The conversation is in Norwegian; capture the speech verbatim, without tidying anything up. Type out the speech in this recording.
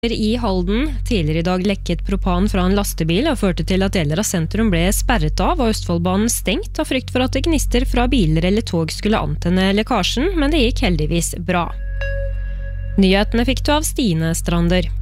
I Halden. Tidligere i dag lekket propan fra en lastebil og førte til at deler av sentrum ble sperret av og Østfoldbanen stengt av frykt for at gnister fra biler eller tog skulle antenne lekkasjen, men det gikk heldigvis bra. Nyhetene fikk du av Stine Strander.